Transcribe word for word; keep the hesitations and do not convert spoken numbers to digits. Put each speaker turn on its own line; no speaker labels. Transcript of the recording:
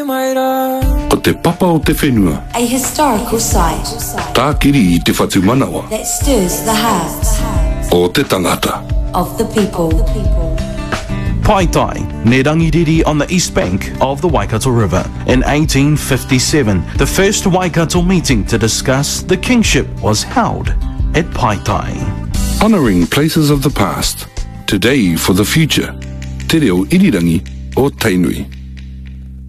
Ko te papa o te whenua.
A historical site
Tākiri i te whatu manawa.
that stirs the hearts
O te tangata.
of the people.
Paitai, Nerangiriri on the east bank of the Waikato River. In eighteen fifty-seven, the first Waikato meeting to discuss the kingship was held at Paitai.
Honouring places of the past. Today for the future. Te reo irirangi o Tainui.